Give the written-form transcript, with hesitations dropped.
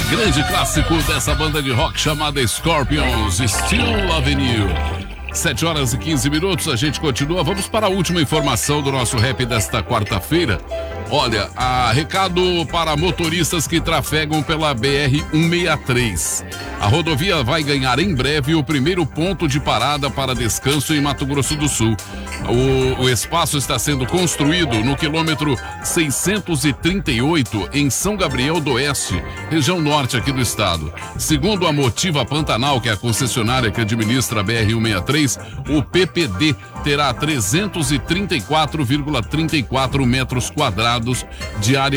Grande clássico dessa banda de rock chamada Scorpions, Steel Avenue. 7h15, a gente continua. Vamos para a última informação do nosso rap desta quarta-feira. Olha, recado para motoristas que trafegam pela BR-163. A rodovia vai ganhar em breve o primeiro ponto de parada para descanso em Mato Grosso do Sul. O espaço está sendo construído no quilômetro 638 em São Gabriel do Oeste, região norte aqui do estado. Segundo a Motiva Pantanal, que é a concessionária que administra a BR-163, o PPD terá 334,34 metros quadrados de área